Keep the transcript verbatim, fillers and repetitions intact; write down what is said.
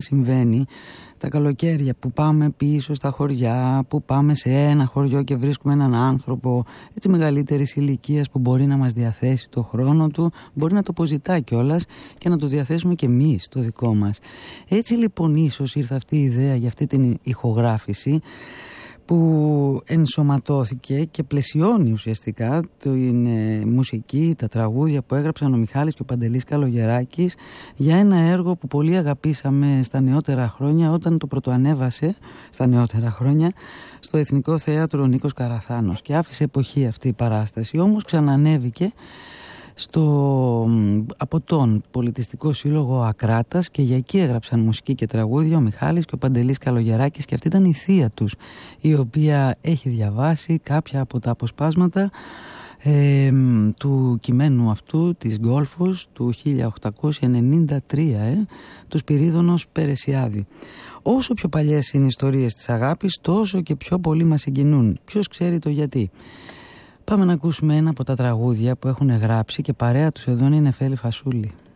συμβαίνει τα καλοκαίρια που πάμε πίσω στα χωριά, που πάμε σε ένα χωριό και βρίσκουμε έναν άνθρωπο έτσι μεγαλύτερης ηλικίας που μπορεί να μας διαθέσει το χρόνο του, μπορεί να το αποζητά κιόλας και να το διαθέσουμε κι εμείς το δικό μας. Έτσι λοιπόν ίσως ήρθε αυτή η ιδέα για αυτή την ηχογράφηση που ενσωματώθηκε και πλαισιώνει ουσιαστικά την ε, μουσική, τα τραγούδια που έγραψαν ο Μιχάλης και ο Παντελής Καλογεράκης για ένα έργο που πολύ αγαπήσαμε στα νεότερα χρόνια, όταν το πρωτοανέβασε στα νεότερα χρόνια στο Εθνικό Θέατρο ο Νίκος Καραθάνος, και άφησε εποχή αυτή η παράσταση, όμως ξανανέβηκε στο, από τον Πολιτιστικό Σύλλογο Ακράτας, και για εκεί έγραψαν μουσική και τραγούδια ο Μιχάλης και ο Παντελής Καλογεράκης, και αυτή ήταν η θεία τους, η οποία έχει διαβάσει κάποια από τα αποσπάσματα ε, του κειμένου αυτού της Γκόλφος του χίλια οκτακόσια ενενήντα τρία, ε, του Σπυρίδωνος Περεσιάδη. Όσο πιο παλιές είναι οι ιστορίες της αγάπης, τόσο και πιο πολύ μας συγκινούν. Ποιος ξέρει το γιατί. Πάμε να ακούσουμε ένα από τα τραγούδια που έχουν γράψει, και παρέα τους εδώ είναι η Νεφέλη Φασούλη.